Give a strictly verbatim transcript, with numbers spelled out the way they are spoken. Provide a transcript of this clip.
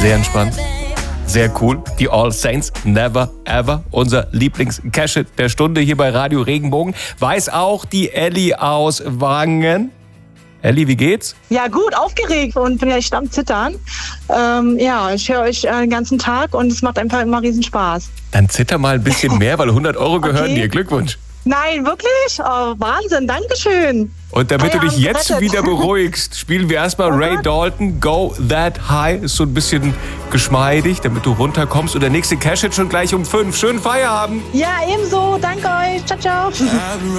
Sehr entspannt. Sehr cool. Die All Saints Never Ever. Unser Lieblings-Cash-Hit der Stunde hier bei Radio Regenbogen. Weiß auch die Elli aus Wangen. Elli, wie geht's? Ja gut, aufgeregt und bin echt am Zittern. Ähm, ja, ich höre euch äh, den ganzen Tag und es macht einfach immer riesen Spaß. Dann zitter mal ein bisschen mehr, weil hundert Euro gehören Okay. dir. Glückwunsch. Nein, wirklich? Oh, Wahnsinn, Dankeschön. Und damit du dich Feierabend jetzt gerettet. wieder beruhigst, spielen wir erstmal Ray Dalton, Go That High. Ist so ein bisschen geschmeidig, damit du runterkommst. Und der nächste Cash-Hit schon gleich um fünf. Schönen Feierabend. Ja, ebenso. Danke euch. Ciao, ciao.